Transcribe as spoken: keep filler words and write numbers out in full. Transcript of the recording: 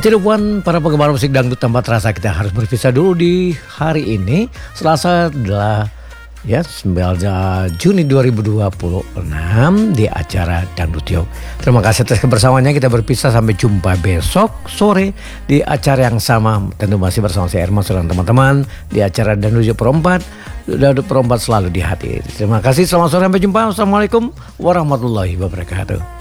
Cirebon, para penggemar musik dangdut tanpa terasa kita harus berpisah dulu di hari ini. Selasa adalah ya sembilan Juni dua ribu dua puluh enam di acara Dangdut Yok. Terima kasih atas kebersamaannya. Kita berpisah sampai jumpa besok sore di acara yang sama. Tentu masih bersama saya Herman dan teman-teman di acara Dangdut Yok Perempat. Dangdut Perempat selalu di hati. Terima kasih. Selamat sore, sampai jumpa. Assalamualaikum warahmatullahi wabarakatuh.